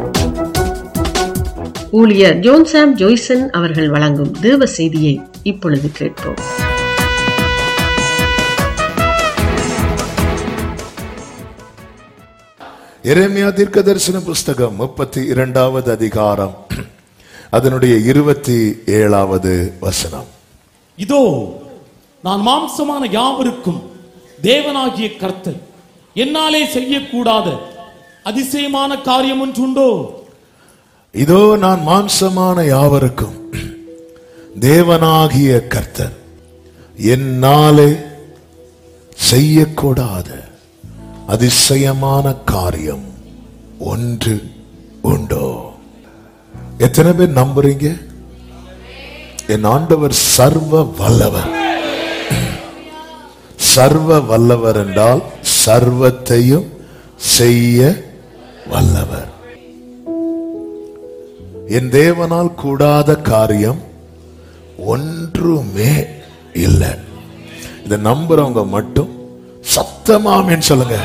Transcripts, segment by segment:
ஊழியர் ஜோன் சாம் ஜோய்சன் அவர்கள் வழங்கும் தேவ செய்தியை இப்பொழுது கேட்போம். எரேமியா தீர்க்கதரிசன புஸ்தகம் 32வது அதிகாரம் அதனுடைய 27வது வசனம். இதோ நான் மாம்சமான யாவருக்கும் தேவனாகிய கர்த்தர், என்னாலே செய்யக்கூடாத அதிசயமான காரியம் ஒன்றுண்டோ? இதோ நான் மாம்சமான யாவருக்கும் தேவனாகிய கர்த்தர், என்னாலே செய்யக்கூடாத அதிசயமான காரியம் ஒன்று உண்டோ? எத்தனை பேர் நம்புறீங்க? என் ஆண்டவர் சர்வ வல்லவர். சர்வ வல்லவர் என்றால் சர்வத்தையும் செய்ய வல்லவர். என் தேவனால் கூடாத காரியம் ஒன்றுமே இல்லை. இதை நம்புறவங்க மட்டும் சத்தமாமேன்னு சொல்லுங்க.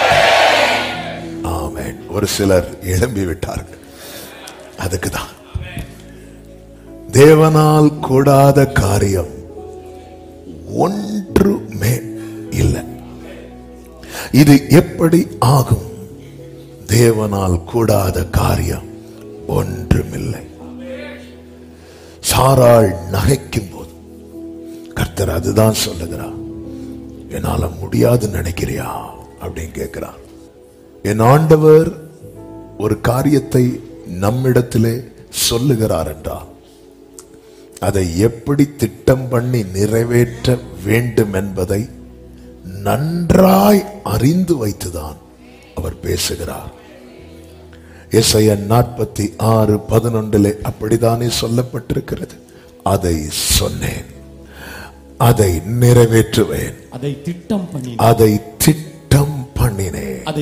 ஆமென். ஒரு சிலர் எழும்பி விட்டார்கள். அதுக்குதான் தேவனால் கூடாத காரியம் ஒன்றுமே இல்லை. இது எப்படி ஆகும்? தேவனால் கூடாத காரியம் ஒன்றுமில்லை. சாராள் நகைக்கும் போது கர்த்தர் அதுதான் சொல்லுகிறார். என்னால முடியாது நினைக்கிறியா அப்படின்னு கேட்கிறார். என் ஆண்டவர் ஒரு காரியத்தை நம்மிடத்திலே சொல்லுகிறார் என்றால் அதை எப்படி திட்டம் பண்ணி நிறைவேற்ற வேண்டும் என்பதை நன்றாய் அறிந்து வைத்துதான் அவர் பேசுகிறார். எசையா 46:11 அப்படித்தானே சொல்லப்பட்டிருக்கிறது. அதை சொன்னேன், அதை நிறைவேற்றுவேன், அதை திட்டம் பண்ணினேன், அதை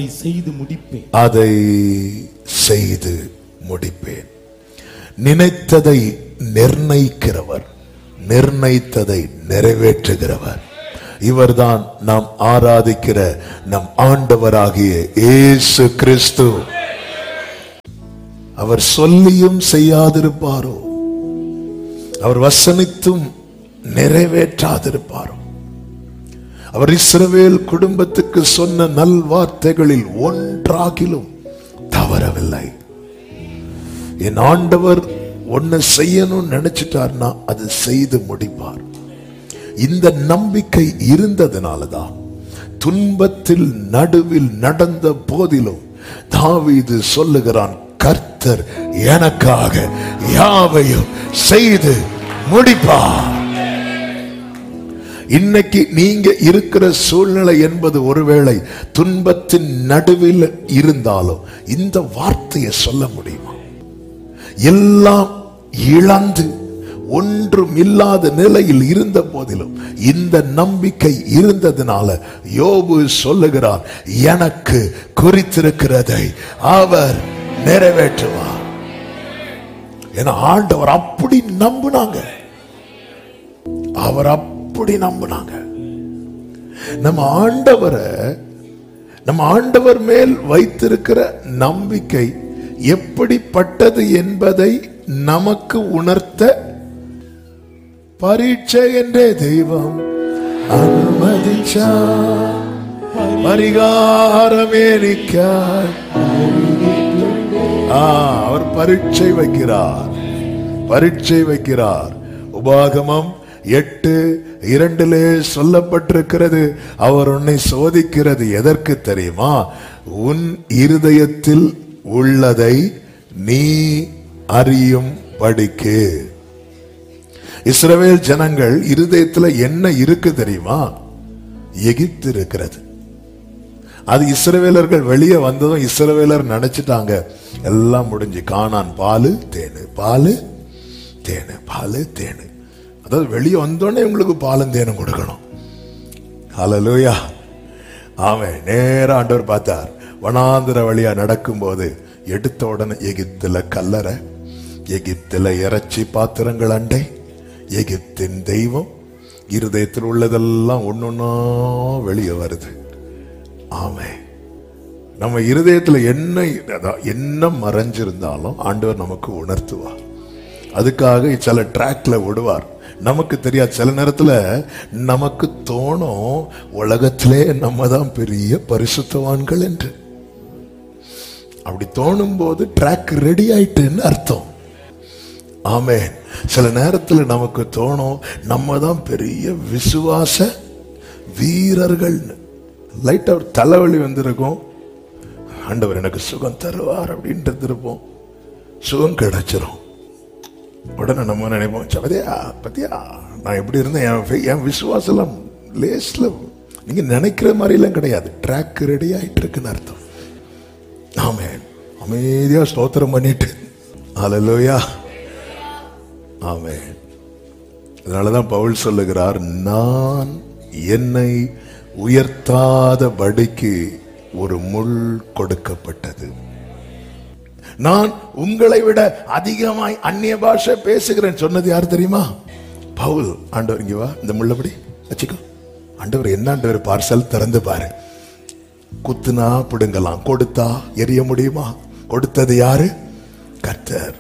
செய்து முடிப்பேன். நினைத்ததை நிர்ணயிக்கிறவர், நிர்ணயித்ததை நிறைவேற்றுகிறவர் இவர்தான் நாம் ஆராதிக்கிற நம் ஆண்டவராகிய இயேசு கிறிஸ்து. அவர் சொல்லியும் செய்யாதிருப்பாரோ? அவர் வசனித்தும் நிறைவேற்றாதிருப்பாரோ? அவர் இஸ்ரவேல் குடும்பத்துக்கு சொன்ன நல்வார்த்தைகளில் ஒன்றாகிலும் தவறவில்லை. என் ஆண்டவர் ஒன்னு செய்யணும்னு நினைச்சிட்டார்னா அது செய்து முடிப்பார். இந்த நம்பிக்கை இருந்ததுனாலதான் துன்பத்தில் நடுவில் நடந்த போதிலும் தாவீது சொல்லுகிறான், கர்த்தர் எனக்காக யாவையும் செய்து முடிப்பார். இன்னைக்கு நீங்க இருக்கிற சூழ்நிலை என்பது ஒருவேளை துன்பத்தின் நடுவில் இருந்தாலும் இந்த வார்த்தையை சொல்ல முடியுமா? எல்லாம் இழந்து ஒன்றும் இல்லாத நிலையில் இருந்த போதிலும் இந்த நம்பிக்கை இருந்ததுனால யோபு சொல்லுகிறார், எனக்கு குறித்திருக்கிறதை அவர் நிறைவேற்றுவார். ஏன்னா ஆண்டவர் அப்படி நம்பினாங்க. அவர் அப்படி நம்பினாங்க. நம்ம ஆண்டவர் மேல் வைத்திருக்கிற நம்பிக்கை எப்படிப்பட்டது என்பதை நமக்கு உணர்த்த பரீட்சை என்றே தெய்வம் அனுமதிச்சார். பரிகாரமே நிற்கார். அவர் பரீட்சை வைக்கிறார். உபாகமம் 8:2 சொல்லப்பட்டிருக்கிறது. அவர் உன்னை சோதிக்கிறது எதற்கு தெரியுமா? உன் இருதயத்தில் உள்ளதை நீ அறியும் படிக்கு. இஸ்ரவேல் ஜனங்கள் இருதயத்தில் என்ன இருக்கு தெரியுமா? எகிப்து இருக்கிறது. அது இஸ்ரவேலர்கள் வெளியே வந்ததும் இஸ்ரவேலர் நினைச்சிட்டாங்க எல்லாம் முடிஞ்சு, கானான் பாலு தேனு, பாலு தேனு, பாலு தேனு. அதாவது வெளியே வந்தோடனே உங்களுக்கு பாலும் தேனும் கொடுக்கணும். ஹல்லேலூயா. ஆமென். நேரா ஆண்டவர் பார்த்தார். வனாந்திர வழியா நடக்கும் போது எடுத்த உடனே எகிப்துல கல்லறை, எகிப்துல இறைச்சி பாத்திரங்கள் அண்டை, எகிப்தின் தெய்வம், இருதயத்தில் உள்ளதெல்லாம் ஒன்னொன்னா வெளியே வருது. ஆமென். நம்ம இருதயத்துல என்ன மறைஞ்சிருந்தாலும் ஆண்டவர் நமக்கு உணர்த்துவார். அதுக்காக சில ட்ராக்ல விடுவார். நமக்கு தெரியாது. சில நேரத்துல நமக்கு தோணும் உலகத்திலே நம்ம தான் பெரிய பரிசுத்தவான்கள் என்று. அப்படி தோணும் போது ட்ராக் ரெடி ஆயிட்டுன்னு அர்த்தம். ஆமென். சில நேரத்துல நமக்கு தோணும் நம்ம தான் பெரிய விசுவாச வீரர்கள். லைட்டா ஒரு தலைவலி வந்திருக்கும், ஆண்டவர் எனக்கு சுகம் தருவார் அப்படின்ட்டு இருப்போம். சுகம் கிடைச்சிரும். உடனே நம்ம நினைப்போம், பத்தியா நான் எப்படி இருந்தேன், என் விசுவாசம் லேஸ்ல நீங்க நினைக்கிற மாதிரி எல்லாம் கிடையாது. ட்ராக் ரெடி ஆயிட்டு இருக்குன்னு அர்த்தம். ஆமென். அமைதியா ஸ்தோத்திரம் பண்ணிட்டு ஹல்லேலூயா. ஆமென். அதனாலதான் பவுல் சொல்லுகிறார், நான் என்னை உயர்த்தாதபடிக்கு ஒரு முள் கொடுக்கப்பட்டது. நான் உங்களை விட அதிகமாய் அந்நிய பாஷை பேசுகிறேன் சொன்னது யார் தெரியுமா? பவுல். ஆண்டவர் இங்க வா, இந்த முள்ளபடி வச்சுக்கோ. ஆண்டவர் என்ன ஆண்டவர், பார்சல் திறந்து பாரு. குத்துனா பிடுங்கலாம், கொடுத்தா எரிய முடியுமா? கொடுத்தது யாரு? கர்த்தர்.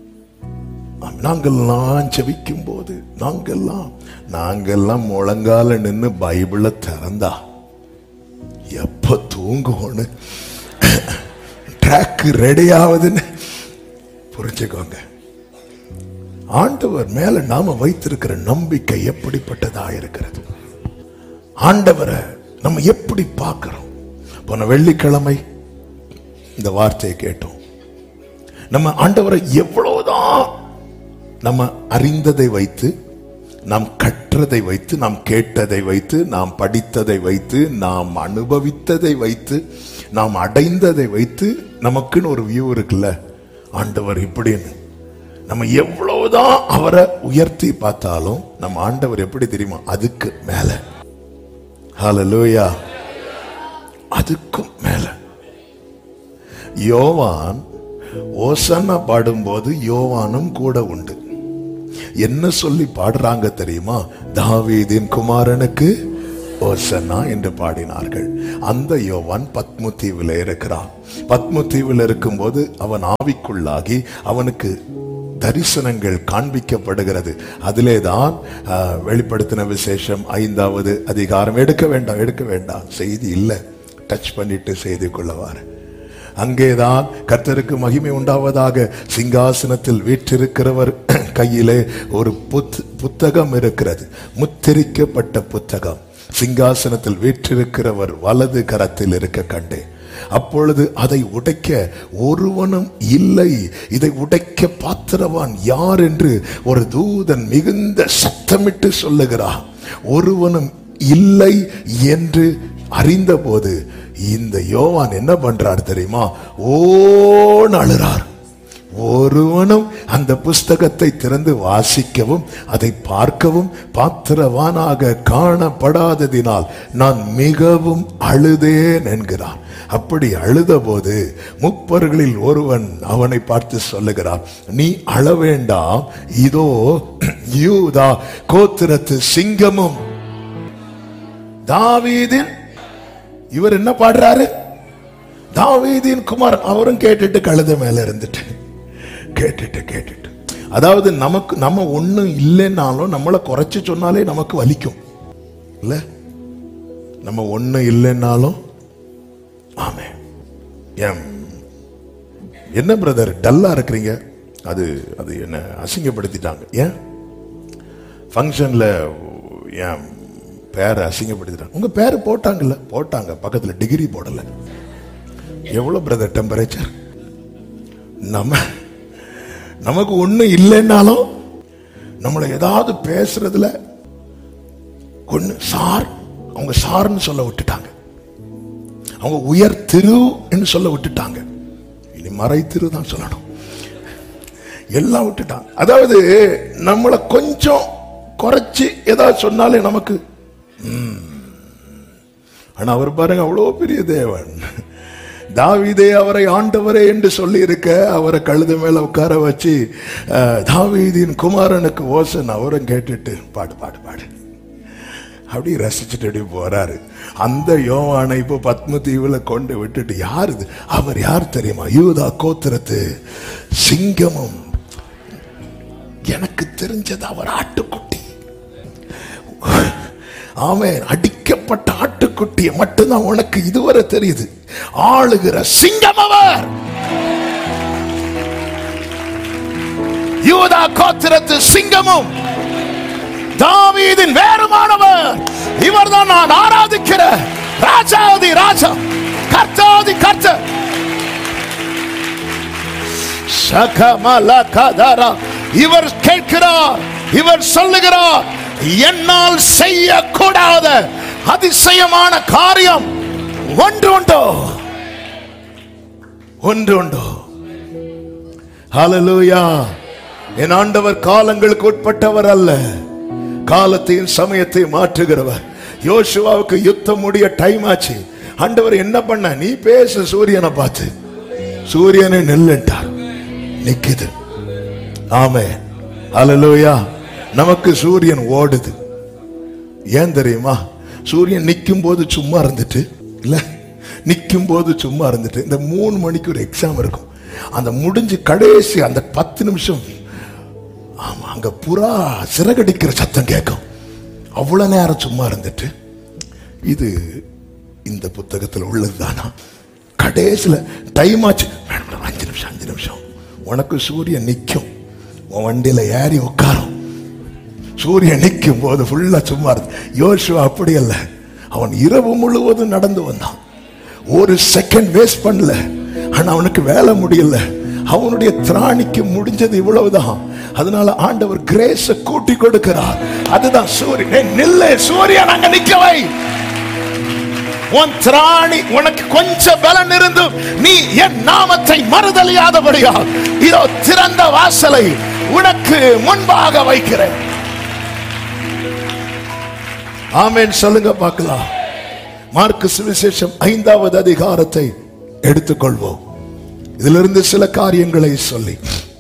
நாங்கெல்லாம் ஜெபிக்கும் போது நாங்கெல்லாம் முழங்கால நின்று பைபிள திறந்தா எப்ப தூங்குவோன்னு ட்ராக் ரெடி ஆகுதுன்னு புரிஞ்சுக்கோங்க. ஆண்டவர் மேல நாம வைத்திருக்கிற நம்பிக்கை எப்படிப்பட்டதா இருக்கிறது. ஆண்டவரை நம்ம எப்படி பார்க்கிறோம். போன வெள்ளிக்கிழமை இந்த வார்த்தையை கேட்டோம். நம்ம ஆண்டவரை எவ்வளவுதான் நம்ம அறிந்ததை வைத்து, நாம் கற்றதை வைத்து, நாம் கேட்டதை வைத்து, நாம் படித்ததை வைத்து, நாம் அனுபவித்ததை வைத்து, நாம் அடைந்ததை வைத்து நமக்குன்னு ஒரு வியூ இருக்குல்ல, ஆண்டவர் இப்படின்னு. நம்ம எவ்வளவுதான் அவரை உயர்த்தி பார்த்தாலும் நம்ம ஆண்டவர் எப்படி தெரியுமா? அதுக்கு மேல. ஹல்லேலூயா. அதுக்கும் மேல. யோவான் ஓசன்னா பாடும்போது யோவானும் கூட உண்டு. என்ன சொல்லி பாடுறாங்க தெரியுமா? தாவீதின் குமாரனுக்கு ஓசன்னா என்று பாடினார்கள். அந்த யோவான் பத்மு தீவில் இருக்கிறான். பத்மு தீவில் இருக்கும்போது அவன் ஆவிக்குள்ளாகி அவனுக்கு தரிசனங்கள் காண்பிக்கப்படுகிறது. அதிலேதான் வெளிப்படுத்தின விசேஷம் 5வது அதிகாரம். எடுக்க வேண்டாம், செய்தி இல்லை, டச் பண்ணிட்டு செய்திக்குள்ளவாறு. அங்கேதான் கர்த்தருக்கு மகிமை உண்டாவதாக சிங்காசனத்தில் வீற்றிருக்கிறவர் கையிலே ஒரு புத்தகம் இருக்கிறது, முத்திரிக்கப்பட்ட புத்தகம். சிங்காசனத்தில் வீற்றிருக்கிறவர் வலது கரத்தில் இருக்க கண்டேன். அப்பொழுது அதை உடைக்க ஒருவனும் இல்லை. இதை உடைக்க பாத்திரவான் யார் என்று ஒரு தூதன் மிகுந்த சத்தமிட்டு சொல்லுகிறார். ஒருவனும் இல்லை என்று அறிந்த போது இந்த யோவான் என்ன பண்றார் தெரியுமா? ஓன்னு அழுறார். ஒருவனும் அந்த புஸ்தகத்தை திறந்து வாசிக்கவும் அதை பார்க்கவும் பாத்திரவானாக காணப்படாததினால் நான் மிகவும் அழுதேன் என்கிறார். அப்படி அழுத போது முப்பர்களில் ஒருவன் அவனை பார்த்து சொல்லுகிறார், நீ அழ வேண்டாம், இதோ யூதா கோத்திரத்து சிங்கமும் தாவீதின். இவர் என்ன பாடுறாரு? தாவீதின் குமார். அவரும் கேட்டுட்டு கழுத மேல இருந்துட்டு கேட்டுட்டு அதாவது நம்ம ஒண்ணும் இல்லைன்னாலும் நம்மளை குறைச்சு சொன்னாலே நமக்கு வலிக்கும் இல்ல? நம்ம ஒண்ணும் இல்லைன்னாலும் ஆமே. என்ன பிரதர் டல்லா இருக்கிறீங்க? அது என்ன அசிங்கப்படுத்திட்டாங்க. ஏன் ஃபங்க்ஷன்ல ஏன் பேரை அசிங்கப்படுத்திட்டாங்க? உங்க பேரு போட்டாங்கல்ல? போட்டாங்க, பக்கத்துல டிகிரி போடல. எவ்வளவு பிரதர் டெம்பரேச்சர்? நமக்கு ஒண்ணு இல்லைன்னாலும் நம்மளை ஏதாவது பேசுறதுல ஒண்ணு சார், அவங்க சார்னு சொல்ல விட்டுட்டாங்க. அவங்க உயர் திரு என்று சொல்ல விட்டுட்டாங்க. இனி மறை திரு தான் சொல்லணும். எல்லாம் விட்டுட்டாங்க. அதாவது நம்மளை கொஞ்சம் குறைச்சு ஏதாவது சொன்னாலே நமக்கு. ஆனா அவர் பாருங்க, அவ்வளவு பெரிய தேவன். தாவீதே அவரை ஆண்டவரே என்று சொல்லி இருக்க, அவரை கழுத மேல உட்கார வச்சு தாவீதின் குமாரனுக்கு ஓசன் அவரும் கேட்டுட்டு பாடு பாடு பாடு. அப்படி ரசிச்சுட்டு அப்படி போறாரு. அந்த யோவானை இப்போ பத்ம தீவுல கொண்டு விட்டுட்டு, யாரு இது? அவர் யார் தெரியுமா? யூதா கோத்திரத்து சிங்கமும். எனக்கு தெரிஞ்சது அவர் ஆட்டுக்குட்டி. ஆமென். அடிக்கப்பட்ட ஆட்டுக்குட்டியை மட்டும்தான் உனக்கு இதுவரை தெரியுது. ஆளுகிற சிங்கம் அவர். யூதா கோத்திரத்து சிங்கமும் தாவீதின் வேறுமானவர். இவர்தான் நான் ஆராதிக்கிற ராஜாதி ராஜா, கர்த்தாதி கர்த்தர். சகமலகதரா. இவர் கேட்கிறார், இவர் சொல்லுகிறார், என்னால் செய்யக்கூடாத அதிசயமான காரியம் ஒன்று உண்டோ, ஒன்று உண்டோ. ஹல்லேலூயா. என் ஆண்டவர் காலங்களுக்கு உட்பட்டவர் அல்ல, காலத்தையும் சமயத்தை மாற்றுகிறவர். யோசுவாவுக்கு யுத்தம் முடிய டைம் ஆச்சு. ஆண்டவர் என்ன பண்ண? நீ பேசு சூரியனை பார்த்து. சூரியனை நெல்லுட்டார், நிக்குது. ஆமென். ஹல்லேலூயா. நமக்கு சூரியன் ஓடுது. ஏன் தெரியுமா? சூரியன் நிக்கும் போது சும்மா இருந்துட்டு இல்ல, நிக்கும் போது சும்மா இருந்துட்டு இந்த 3 மணிக்கு ஒரு எக்ஸாம் இருக்கும். அந்த முடிஞ்சு கடைசி அந்த 10 நிமிஷம், ஆமா, அங்க புறா சிறகடிக்கிற சத்தம் கேட்கும். அவ்வளவு நேரம் சும்மா இருந்துட்டு, இது இந்த புத்தகத்தில் உள்ளதுதானா? கடைசியில டைம் ஆச்சு, 5 நிமிஷம் 5 நிமிஷம். உனக்கு சூரியன் நிற்கும், உன் வண்டியில ஏறி உட்காரும். சூரியன் நிற்கும் போது ஃபுல்லா சும்மா இருந்து. யோசுவா அப்படி அல்ல, அவன் இரவு முழுவதும் நடந்து வந்தான், ஒரு செகண்ட் வேஸ்ட் பண்ணல. ஆனா அவனுக்கு வேலை முடியல, அவனுடைய திராணிக்கு முடிஞ்சது இவ்வளவுதான். அதனால ஆண்டவர் கிரேஸ கூட்டி கொடுக்கிறார். அதுதான் சூரியன். நில்ல, சூரியன் அங்க நிக்கவை. உன் திராணி உனக்கு கொஞ்சம் பலன் இருந்து நீ என் நாமத்தை மறுதலியாதபடியா இதோ திறந்த வாசலை உனக்கு முன்பாக வைக்கிறேன். ஆமென். சொல்லுங்க பார்க்கலாம். மார்க்கு சுவிசேஷம் 5வது அதிகாரத்தை எடுத்துக்கொள்வோம். இதிலிருந்து சில காரியங்களை சொல்லி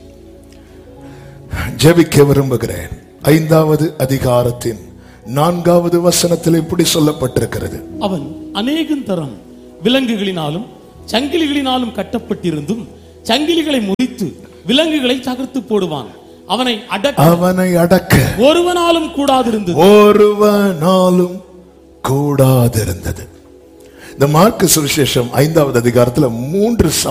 ஜெபிக்க விரும்புகிறேன். 5வது அதிகாரத்தின் 4வது வசனத்தில் இப்படி சொல்லப்பட்டிருக்கிறது. அவன் அநேகம் தரம் விலங்குகளினாலும் சங்கிலிகளினாலும் கட்டப்பட்டிருந்தும் சங்கிலிகளை முறித்து விலங்குகளை தகர்த்து போடுவான். அவனை அடக்க ஒருவனாலும் கூடாதிருந்தது. இந்த மார்க்கு சுவிசேஷம் 5வது அதிகாரத்தில் 3